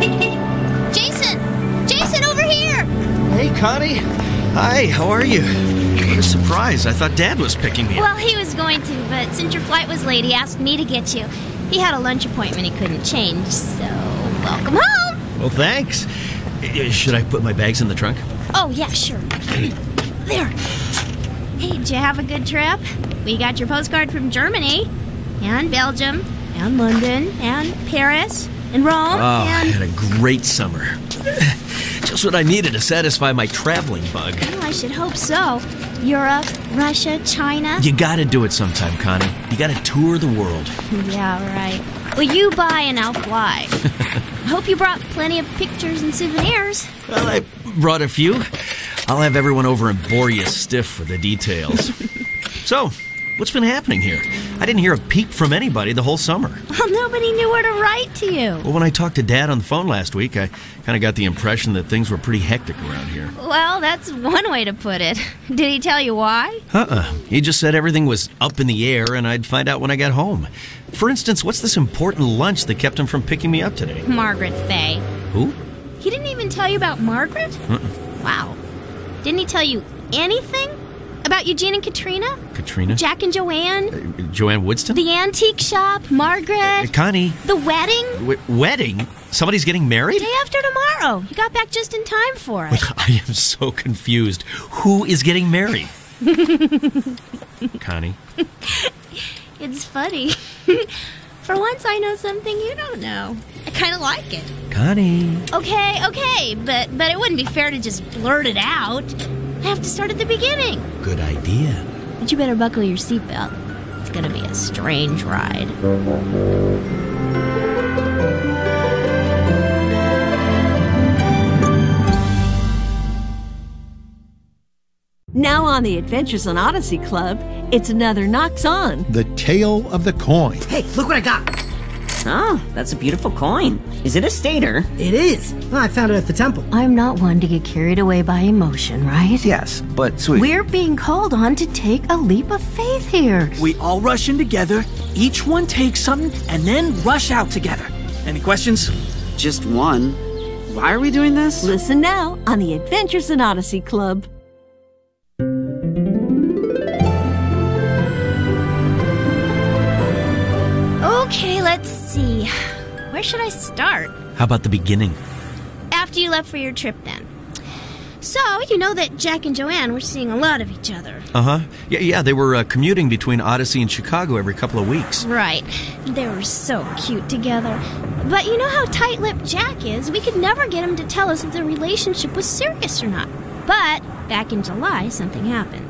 Jason! Jason, over here! Hey, Connie. Hi, how are you? What a surprise. I thought Dad was picking me up. Well, he was going to, but since your flight was late, he asked me to get you. He had a lunch appointment he couldn't change, so welcome home! Well, thanks. Should I put my bags in the trunk? Oh, yeah, sure. There. Hey, did you have a good trip? We got your postcard from Germany, and Belgium, and London, and Paris, and Rome, I and... had a great summer. Just what I needed to satisfy my traveling bug. Oh, I should hope so. Europe, Russia, China. You gotta do it sometime, Connie. You gotta tour the world. Yeah, right. Well, you buy and I'll fly. I hope you brought plenty of pictures and souvenirs. Well, I brought a few. I'll have everyone over and bore you stiff for the details. So, what's been happening here? I didn't hear a peep from anybody the whole summer. Well, nobody knew where to write to you. Well, when I talked to Dad on the phone last week, I kind of got the impression that things were pretty hectic around here. Well, that's one way to put it. Did he tell you why? He just said everything was up in the air and I'd find out when I got home. For instance, what's this important lunch that kept him from picking me up today? Margaret Fay. Who? He didn't even tell you about Margaret? Wow. Didn't he tell you anything? About Eugene and Katrina? Katrina? Jack and Joanne? Joanne Woodston? The antique shop? Margaret? Connie? The wedding? Wedding? Somebody's getting married? Day after tomorrow. You got back just in time for it. I am so confused. Who is getting married? Connie? It's funny. For once I know something you don't know. I kind of like it. Connie. Okay, but it wouldn't be fair to just blurt it out. I have to start at the beginning. Good idea. But you better buckle your seatbelt. It's gonna be a strange ride. Now on the Adventures on Odyssey Club, it's another Knocks On. The Tale of the Coin. Hey, look what I got. Oh, that's a beautiful coin. Is it a stater? It is. Well, I found it at the temple. I'm not one to get carried away by emotion, right? Yes, but sweetie. We're being called on to take a leap of faith here. We all rush in together, each one takes something, and then rush out together. Any questions? Just one. Why are we doing this? Listen now on the Adventures in Odyssey Club. Okay, let's see. Where should I start? How about the beginning? After you left for your trip, then. So, you know that Jack and Joanne were seeing a lot of each other. Uh-huh. Yeah, they were commuting between Odyssey and Chicago every couple of weeks. Right. They were so cute together. But you know how tight-lipped Jack is. We could never get him to tell us if the relationship was serious or not. But back in July, something happened.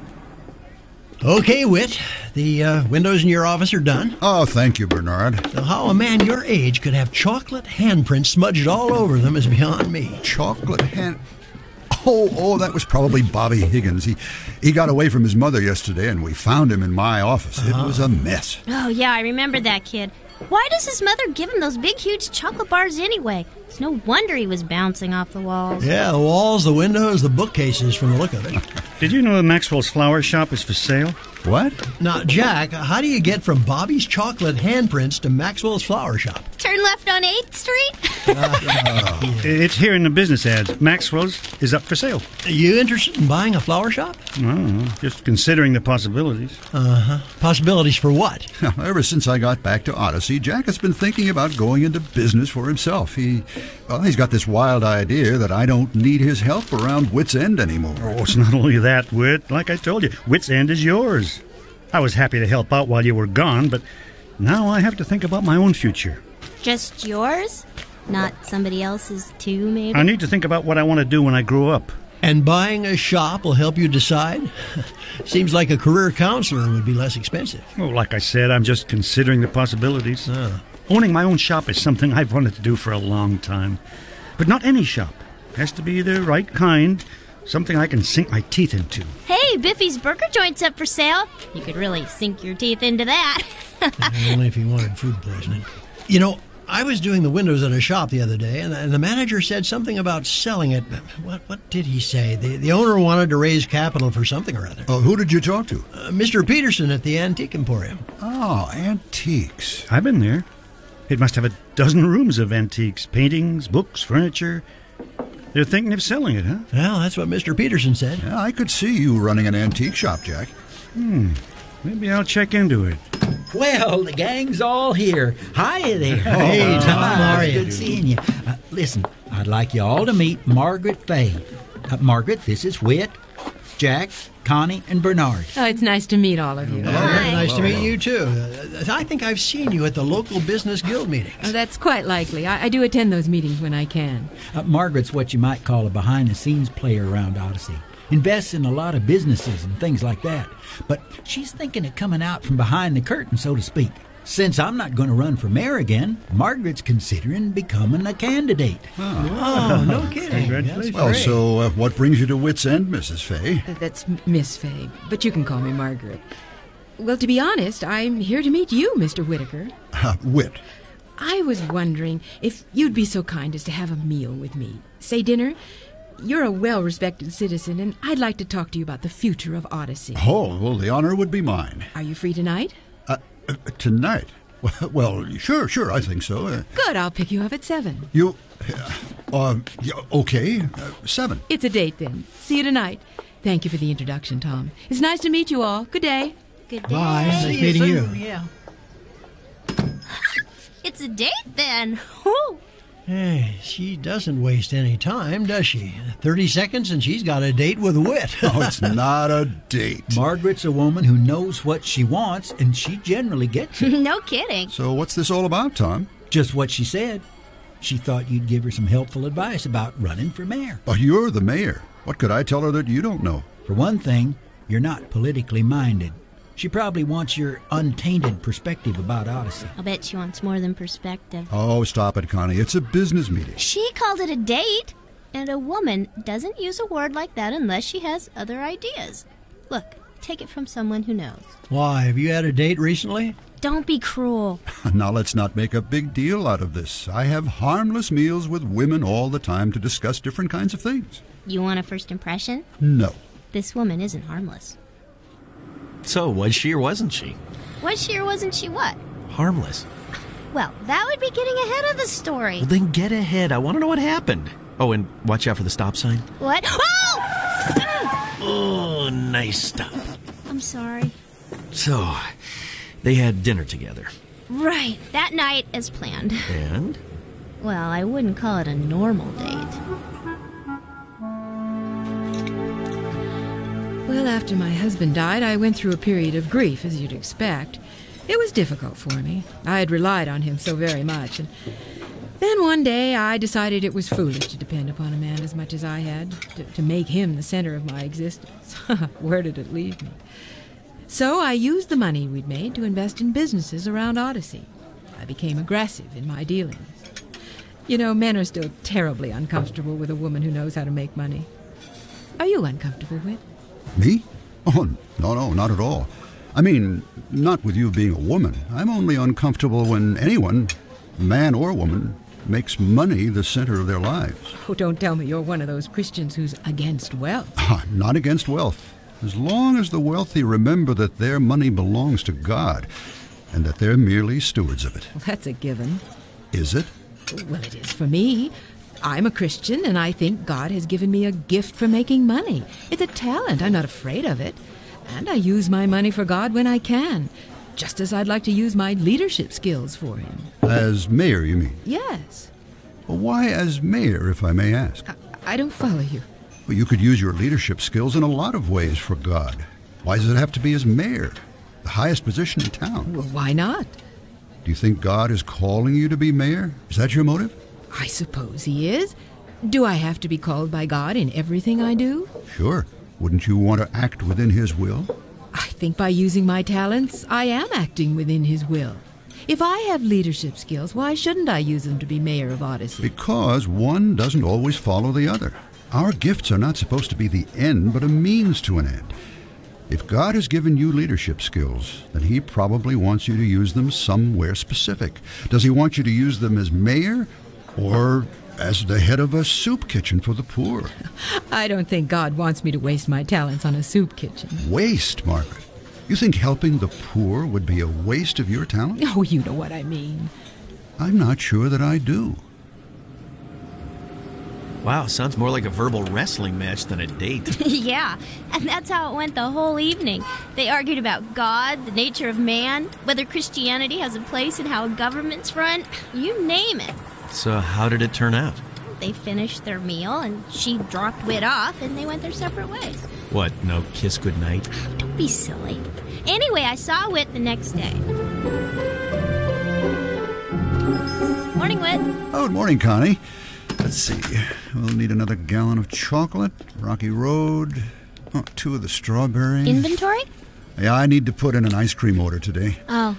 Okay, Whit. The windows in your office are done. Oh, thank you, Bernard. Now, how a man your age could have chocolate handprints smudged all over them is beyond me. Chocolate hand... Oh, that was probably Bobby Higgins. He got away from his mother yesterday, and we found him in my office. It was a mess. Oh, yeah, I remember that kid. Why does his mother give him those big, huge chocolate bars anyway? It's no wonder he was bouncing off the walls. Yeah, the walls, the windows, the bookcases from the look of it. Did you know that Maxwell's Flower Shop is for sale? What? Now, Jack, how do you get from Bobby's chocolate handprints to Maxwell's Flower Shop? Turn left on 8th Street? It's here in the business ads. Maxwell's is up for sale. Are you interested in buying a flower shop? Oh, just considering the possibilities. Possibilities for what? Ever since I got back to Odyssey, Jack has been thinking about going into business for himself. He's got this wild idea that I don't need his help around Wits End anymore. Oh, it's not only that, Whit. Like I told you, Wits End is yours. I was happy to help out while you were gone, but now I have to think about my own future. Just yours? Not somebody else's too, maybe? I need to think about what I want to do when I grow up. And buying a shop will help you decide? Seems like a career counselor would be less expensive. Oh, like I said, I'm just considering the possibilities. Owning my own shop is something I've wanted to do for a long time. But not any shop. It has to be the right kind, something I can sink my teeth into. Hey, Biffy's Burger Joint's up for sale. You could really sink your teeth into that. Only if you wanted food poisoning. You know, I was doing the windows at a shop the other day, and the manager said something about selling it. What did he say? The owner wanted to raise capital for something or other. Who did you talk to? Mr. Peterson at the Antique Emporium. Oh, antiques. I've been there. It must have a dozen rooms of antiques, paintings, books, furniture. They're thinking of selling it, huh? Well, that's what Mr. Peterson said. Yeah, I could see you running an antique shop, Jack. Maybe I'll check into it. Well, the gang's all here. Hi there. Hey, Tom, how are you? Good seeing you. Listen, I'd like you all to meet Margaret Fay. Margaret, this is Whit, Jack, Connie, and Bernard. Oh, it's nice to meet all of you. Nice to meet you, too. I think I've seen you at the local business guild meetings. Oh, that's quite likely. I do attend those meetings when I can. Margaret's what you might call a behind-the-scenes player around Odyssey. Invests in a lot of businesses and things like that. But she's thinking of coming out from behind the curtain, so to speak. Since I'm not going to run for mayor again, Margaret's considering becoming a candidate. Oh, no kidding. Congratulations. Well, so what brings you to Wits End, Mrs. Fay? That's Miss Fay, but you can call me Margaret. Well, to be honest, I'm here to meet you, Mr. Whitaker. Whit. I was wondering if you'd be so kind as to have a meal with me. Say dinner. You're a well-respected citizen, and I'd like to talk to you about the future of Odyssey. Oh, well, the honor would be mine. Are you free tonight? Tonight? Well, sure, I think so. Good, I'll pick you up at 7. You... okay, 7. It's a date, then. See you tonight. Thank you for the introduction, Tom. It's nice to meet you all. Good day. Good day. Bye. Nice meeting you. Yeah. It's a date, then. Whew. Hey, she doesn't waste any time, does she? 30 seconds and she's got a date with Whit. Oh, it's not a date. Margaret's a woman who knows what she wants, and she generally gets it. No kidding. So what's this all about, Tom? Just what she said. She thought you'd give her some helpful advice about running for mayor. Oh, you're the mayor. What could I tell her that you don't know? For one thing, you're not politically minded. She probably wants your untainted perspective about Odyssey. I'll bet she wants more than perspective. Oh, stop it, Connie. It's a business meeting. She called it a date, and a woman doesn't use a word like that unless she has other ideas. Look, take it from someone who knows. Why, have you had a date recently? Don't be cruel. Now let's not make a big deal out of this. I have harmless meals with women all the time to discuss different kinds of things. You want a first impression? No. This woman isn't harmless. So, was she or wasn't she? Was she or wasn't she what? Harmless. Well, that would be getting ahead of the story. Well, then get ahead. I want to know what happened. Oh, and watch out for the stop sign. What? Oh! Oh, nice stop. I'm sorry. So, they had dinner together. Right. That night as planned. And? Well, I wouldn't call it a normal date. Well, after my husband died, I went through a period of grief, as you'd expect. It was difficult for me. I had relied on him so very much. And then one day I decided it was foolish to depend upon a man as much as I had, to make him the center of my existence. Where did it leave me? So I used the money we'd made to invest in businesses around Odyssey. I became aggressive in my dealings. You know, men are still terribly uncomfortable with a woman who knows how to make money. Are you uncomfortable, Whit? Me? Oh, no, not at all. I mean, not with you being a woman. I'm only uncomfortable when anyone, man or woman, makes money the center of their lives. Oh, don't tell me you're one of those Christians who's against wealth. I'm not against wealth. As long as the wealthy remember that their money belongs to God and that they're merely stewards of it. Well, that's a given. Is it? Well, it is for me. I'm a Christian, and I think God has given me a gift for making money. It's a talent. I'm not afraid of it. And I use my money for God when I can, just as I'd like to use my leadership skills for Him. As mayor, you mean? Yes. Well, why as mayor, if I may ask? I don't follow you. Well, you could use your leadership skills in a lot of ways for God. Why does it have to be as mayor, the highest position in town? Well, why not? Do you think God is calling you to be mayor? Is that your motive? I suppose He is. Do I have to be called by God in everything I do? Sure. Wouldn't you want to act within His will? I think by using my talents, I am acting within His will. If I have leadership skills, why shouldn't I use them to be mayor of Odyssey? Because one doesn't always follow the other. Our gifts are not supposed to be the end, but a means to an end. If God has given you leadership skills, then He probably wants you to use them somewhere specific. Does He want you to use them as mayor or as the head of a soup kitchen for the poor? I don't think God wants me to waste my talents on a soup kitchen. Waste, Margaret? You think helping the poor would be a waste of your talent? Oh, you know what I mean. I'm not sure that I do. Wow, sounds more like a verbal wrestling match than a date. Yeah, and that's how it went the whole evening. They argued about God, the nature of man, whether Christianity has a place in how governments run, you name it. So how did it turn out? They finished their meal, and she dropped Whit off, and they went their separate ways. What, no kiss goodnight? Don't be silly. Anyway, I saw Whit the next day. Morning, Whit. Oh, good morning, Connie. Let's see. We'll need another gallon of chocolate, Rocky Road, 2 of the strawberry. Inventory? Yeah, I need to put in an ice cream order today. Oh.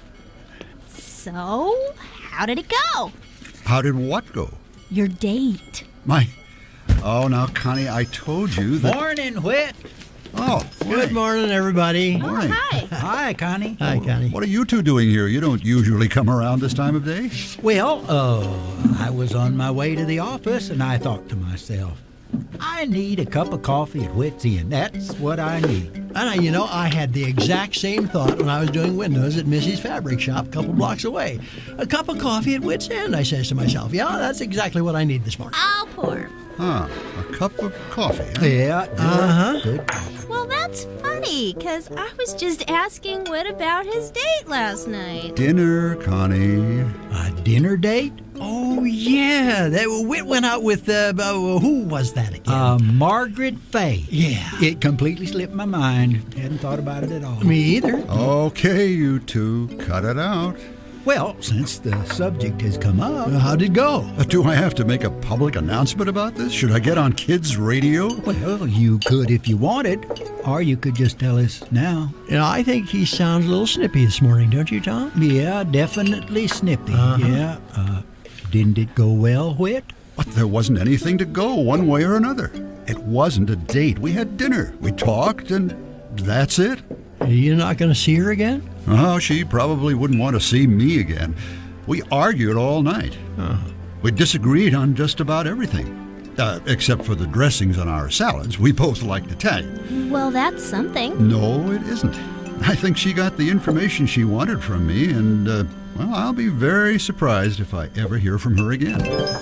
So, how did it go? How did what go? Your date. Oh, now, Connie, I told you that... Morning, Whit. Oh, Good morning, everybody. Morning. Hi. Hi, Connie. Hi, Connie. What are you two doing here? You don't usually come around this time of day. Well, I was on my way to the office, and I thought to myself, I need a cup of coffee at Whit's Inn. That's what I need. And I had the exact same thought when I was doing windows at Missy's Fabric Shop a couple blocks away. A cup of coffee at Whit's End, I says to myself. Yeah, that's exactly what I need this morning. I'll pour. A cup of coffee, huh? Yeah. Good. Well, that's funny, because I was just asking Whit about his date last night. Dinner, Connie. A dinner date? Oh, yeah. Whit went out with, who was that again? Margaret Fay. Yeah. It completely slipped my mind. Hadn't thought about it at all. Me either. Okay, you two, cut it out. Well, since the subject has come up... How'd it go? Do I have to make a public announcement about this? Should I get on kids' radio? Well, you could if you wanted, or you could just tell us now. I think he sounds a little snippy this morning, don't you, Tom? Yeah, definitely snippy. Yeah. Didn't it go well, Whit? But there wasn't anything to go one way or another. It wasn't a date. We had dinner. We talked, and that's it. You're not going to see her again? Oh, she probably wouldn't want to see me again. We argued all night. We disagreed on just about everything. Except for the dressings on our salads. We both liked Italian. Well, that's something. No, it isn't. I think she got the information she wanted from me, and, I'll be very surprised if I ever hear from her again.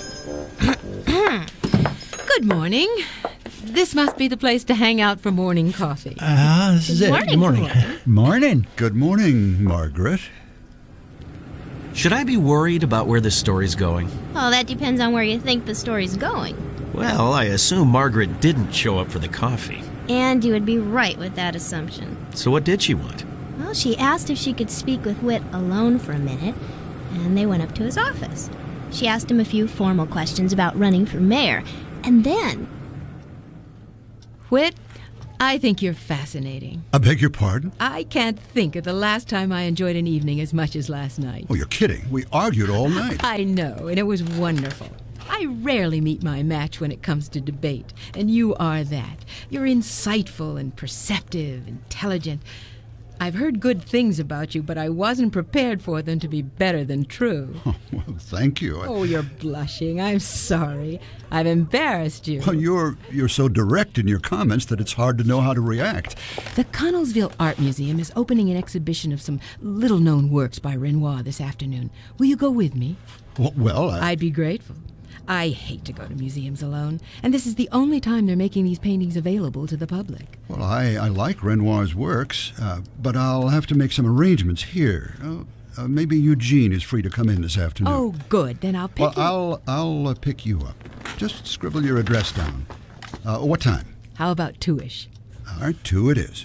Good morning. This must be the place to hang out for morning coffee. This is it. Good morning. Morning. Good morning, Margaret. Should I be worried about where this story's going? Oh, that depends on where you think the story's going. Well, I assume Margaret didn't show up for the coffee. And you would be right with that assumption. So what did she want? Well, she asked if she could speak with Whit alone for a minute, and they went up to his office. She asked him a few formal questions about running for mayor, and then... Whit, I think you're fascinating. I beg your pardon? I can't think of the last time I enjoyed an evening as much as last night. Oh, you're kidding. We argued all night. I know, and it was wonderful. I rarely meet my match when it comes to debate, and you are that. You're insightful and perceptive, intelligent. I've heard good things about you, but I wasn't prepared for them to be better than true. Oh, well, thank you. Oh, you're blushing. I'm sorry. I've embarrassed you. Well, you're so direct in your comments that it's hard to know how to react. The Connellsville Art Museum is opening an exhibition of some little-known works by Renoir this afternoon. Will you go with me? Well, I'd be grateful. I hate to go to museums alone, and this is the only time they're making these paintings available to the public. Well, I like Renoir's works, but I'll have to make some arrangements here. Maybe Eugene is free to come in this afternoon. Oh, good. Then I'll pick you. I'll pick you up. Just scribble your address down. What time? How about 2-ish? All right, 2 it is.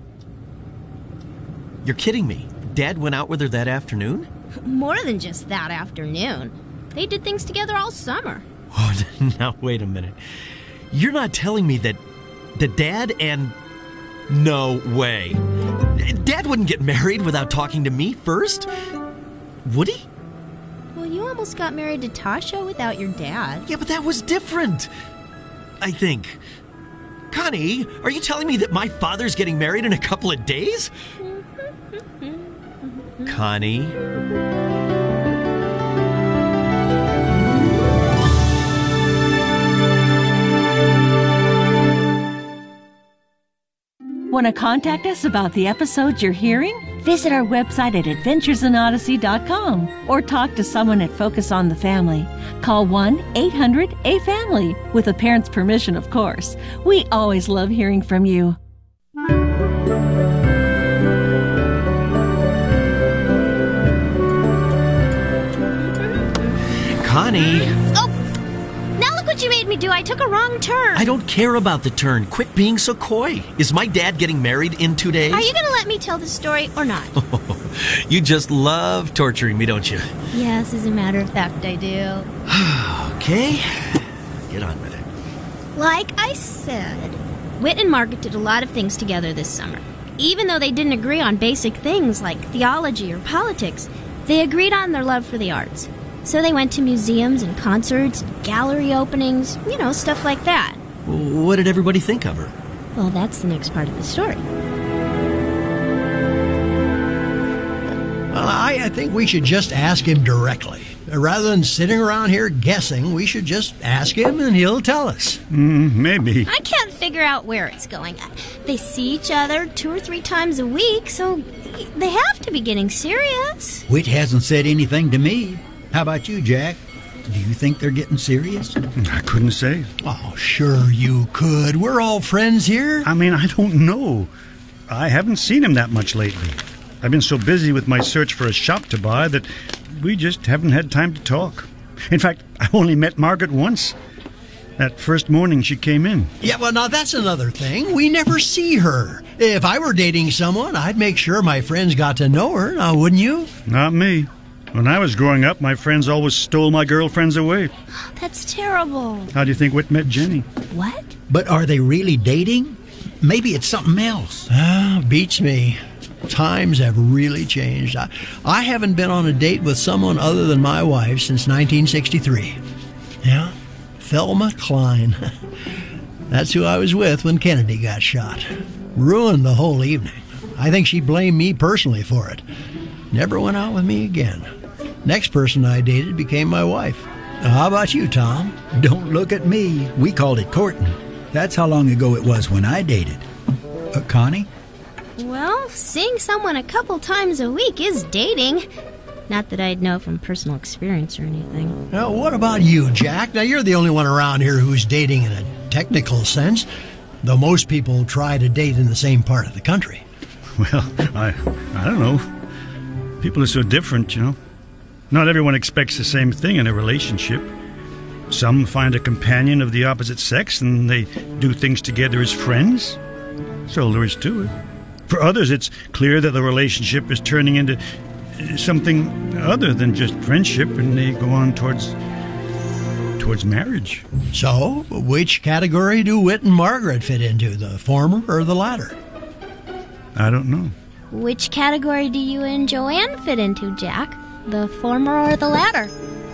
You're kidding me. Dad went out with her that afternoon? More than just that afternoon. They did things together all summer. Oh, now wait a minute. You're not telling me that Dad and... No way. Dad wouldn't get married without talking to me first? Would he? Well, you almost got married to Tasha without your dad. Yeah, but that was different. I think. Connie, are you telling me that my father's getting married in a couple of days? Connie? Want to contact us about the episodes you're hearing? Visit our website at adventuresinodyssey.com or talk to someone at Focus on the Family. Call 1-800-A-FAMILY, with a parent's permission, of course. We always love hearing from you. Connie. Oh! Now look what you made me do. I took a wrong turn. I don't care about the turn. Quit being so coy. Is my dad getting married in 2 days? Are you going to let me tell the story or not? You just love torturing me, don't you? Yes, as a matter of fact, I do. Okay. Get on with it. Like I said, Whit and Margaret did a lot of things together this summer. Even though they didn't agree on basic things like theology or politics, they agreed on their love for the arts. So they went to museums and concerts, gallery openings, stuff like that. What did everybody think of her? Well, that's the next part of the story. Well, I think we should just ask him directly. Rather than sitting around here guessing, we should just ask him and he'll tell us. Maybe. I can't figure out where it's going. They see each other 2 or 3 times a week, so they have to be getting serious. Whit hasn't said anything to me. How about you, Jack? Do you think they're getting serious? I couldn't say. Oh, sure you could. We're all friends here. I mean, I don't know. I haven't seen him that much lately. I've been so busy with my search for a shop to buy that we just haven't had time to talk. In fact, I only met Margaret once. That first morning she came in. Yeah, well, now that's another thing. We never see her. If I were dating someone, I'd make sure my friends got to know her, now wouldn't you? Not me. When I was growing up, my friends always stole my girlfriends away. That's terrible. How do you think Whit met Jenny? What? But are they really dating? Maybe it's something else. Beats me. Times have really changed. I haven't been on a date with someone other than my wife since 1963. Yeah, Thelma Klein. That's who I was with when Kennedy got shot. Ruined the whole evening. I think she blamed me personally for it. Never went out with me again. Next person I dated became my wife. How about you, Tom? Don't look at me. We called it courting. That's how long ago it was when I dated. Connie? Well, seeing someone a couple times a week is dating. Not that I'd know from personal experience or anything. Now, what about you, Jack? Now, you're the only one around here who's dating in a technical sense, though most people try to date in the same part of the country. Well, I don't know. People are so different, Not everyone expects the same thing in a relationship. Some find a companion of the opposite sex and they do things together as friends. So there is to it. For others, it's clear that the relationship is turning into something other than just friendship, and they go on towards marriage. So, which category do Whit and Margaret fit into, the former or the latter? I don't know. Which category do you and Joanne fit into, Jack? The former or the latter?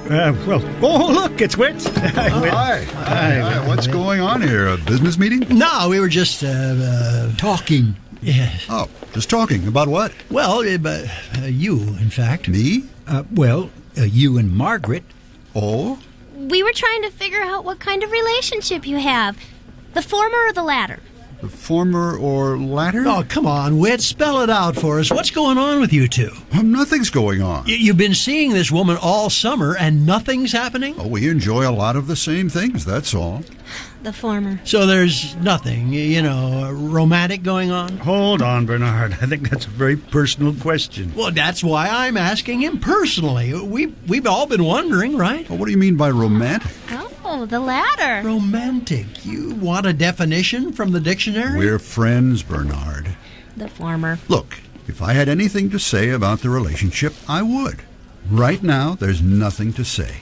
Look, it's Whit. Hi. What's going on here? A business meeting? No, we were just talking. Yeah. Oh, just talking. About what? Well, you, in fact. Me? You and Margaret. Oh? We were trying to figure out what kind of relationship you have. The former or the latter? The former or latter? Oh, come on, Whit. Spell it out for us. What's going on with you two? Nothing's going on. You've been seeing this woman all summer and nothing's happening? Oh, we enjoy a lot of the same things, that's all. The former. So there's nothing, romantic going on? Hold on, Bernard. I think that's a very personal question. Well, that's why I'm asking him personally. We've all been wondering, right? Well, what do you mean by romantic? Oh, the latter. Romantic. You want a definition from the dictionary? We're friends, Bernard. The former. Look, if I had anything to say about the relationship, I would. Right now, there's nothing to say.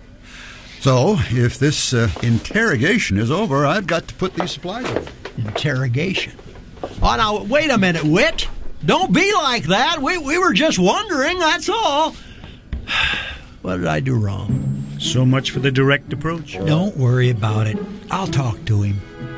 So, if this interrogation is over, I've got to put these supplies away. Interrogation? Oh, now, wait a minute, Whit. Don't be like that. We were just wondering, that's all. What did I do wrong? So much for the direct approach. Don't worry about it. I'll talk to him.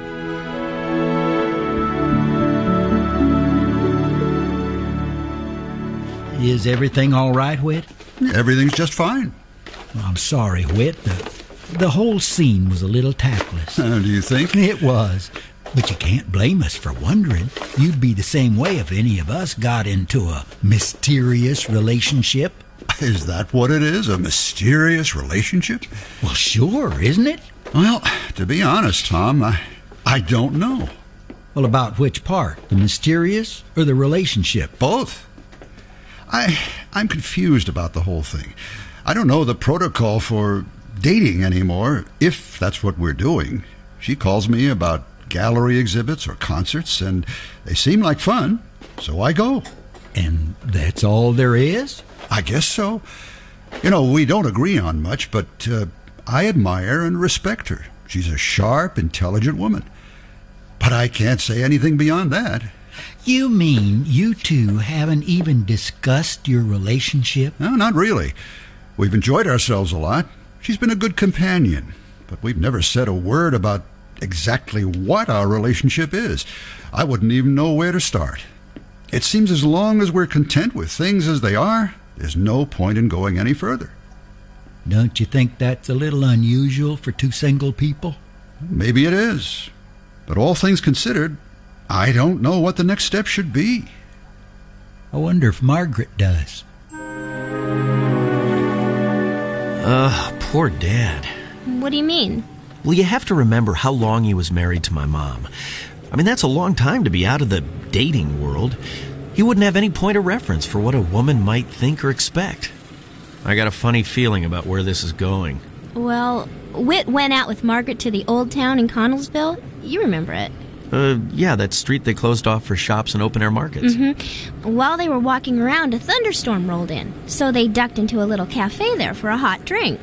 Is everything all right, Whit? Everything's just fine. I'm sorry, Whit. The whole scene was a little tactless. Do you think? It was. But you can't blame us for wondering. You'd be the same way if any of us got into a mysterious relationship. Is that what it is? A mysterious relationship? Well, sure, isn't it? Well, to be honest, Tom, I don't know. Well, about which part? The mysterious or the relationship? Both. I'm confused about the whole thing. I don't know the protocol for dating anymore, if that's what we're doing. She calls me about gallery exhibits or concerts, and they seem like fun, so I go. And that's all there is? I guess so. You know, we don't agree on much, but I admire and respect her. She's a sharp, intelligent woman. But I can't say anything beyond that. You mean you two haven't even discussed your relationship? No, not really. We've enjoyed ourselves a lot. She's been a good companion, but we've never said a word about exactly what our relationship is. I wouldn't even know where to start. It seems as long as we're content with things as they are, there's no point in going any further. Don't you think that's a little unusual for two single people? Maybe it is. But all things considered, I don't know what the next step should be. I wonder if Margaret does. Poor Dad. What do you mean? Well, you have to remember how long he was married to my mom. I mean, that's a long time to be out of the dating world. He wouldn't have any point of reference for what a woman might think or expect. I got a funny feeling about where this is going. Well, Whit went out with Margaret to the old town in Connellsville. You remember it. Yeah, that street they closed off for shops and open-air markets. Mm-hmm. While they were walking around, a thunderstorm rolled in, so they ducked into a little cafe there for a hot drink.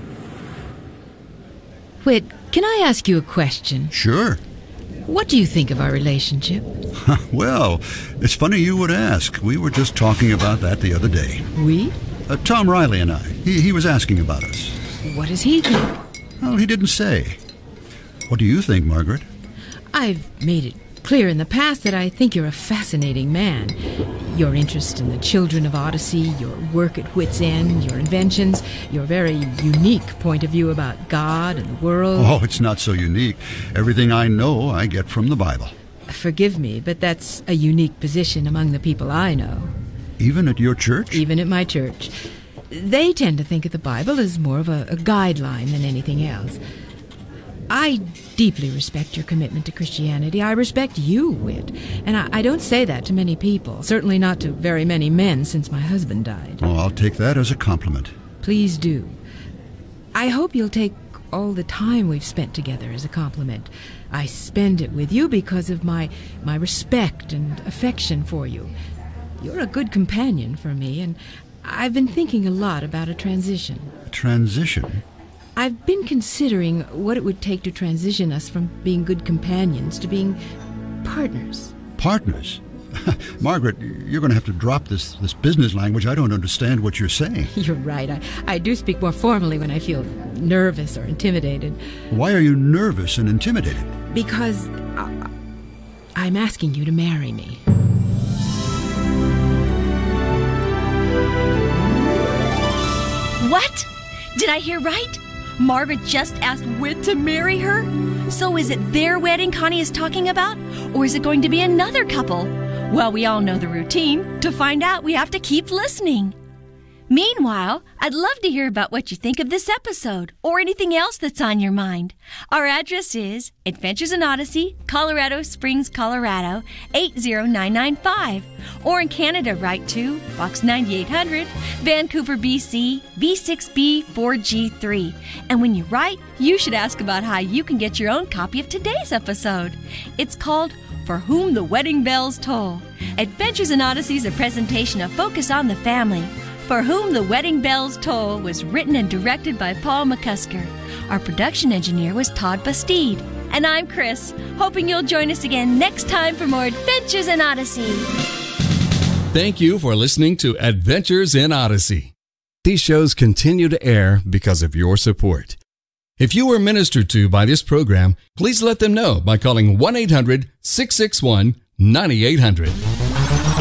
Whit, can I ask you a question? Sure. What do you think of our relationship? Well, it's funny you would ask. We were just talking about that the other day. We? Tom Riley and I. He was asking about us. What does he think? Well, he didn't say. What do you think, Margaret? I've made it clear in the past that I think you're a fascinating man. Your interest in the children of Odyssey, your work at Whit's End, your inventions, your very unique point of view about God and the world. Oh, it's not so unique. Everything I know, I get from the Bible. Forgive me, but that's a unique position among the people I know. Even at your church? Even at my church. They tend to think of the Bible as more of a guideline than anything else. I deeply respect your commitment to Christianity. I respect you, Whit. And I don't say that to many people, certainly not to very many men since my husband died. Oh, I'll take that as a compliment. Please do. I hope you'll take all the time we've spent together as a compliment. I spend it with you because of my respect and affection for you. You're a good companion for me, and I've been thinking a lot about a transition. A transition? I've been considering what it would take to transition us from being good companions to being partners. Partners? Margaret, you're going to have to drop this business language. I don't understand what you're saying. You're right. I do speak more formally when I feel nervous or intimidated. Why are you nervous and intimidated? Because I'm asking you to marry me. What? Did I hear right? Margaret just asked Whit to marry her? So is it their wedding Connie is talking about? Or is it going to be another couple? Well, we all know the routine. To find out, we have to keep listening. Meanwhile, I'd love to hear about what you think of this episode or anything else that's on your mind. Our address is Adventures in Odyssey, Colorado Springs, Colorado, 80995. Or in Canada, write to Box 9800, Vancouver, BC, V6B4G3. And when you write, you should ask about how you can get your own copy of today's episode. It's called For Whom the Wedding Bells Toll. Adventures in Odyssey is a presentation of Focus on the Family. For Whom the Wedding Bells Toll was written and directed by Paul McCusker. Our production engineer was Todd Bastide. And I'm Chris, hoping you'll join us again next time for more Adventures in Odyssey. Thank you for listening to Adventures in Odyssey. These shows continue to air because of your support. If you were ministered to by this program, please let them know by calling 1-800-661-9800.